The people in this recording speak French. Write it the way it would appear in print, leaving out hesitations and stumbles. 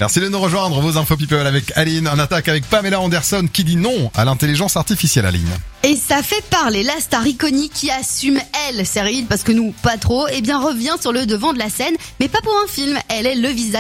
Merci de nous rejoindre, vos infos people avec Aline. On attaque avec Pamela Anderson qui dit non à l'intelligence artificielle, Aline. Et ça fait parler. La star iconique qui assume, elle, c'est rigide parce que nous, pas trop, eh bien revient sur le devant de la scène, mais pas pour un film. Elle est le visage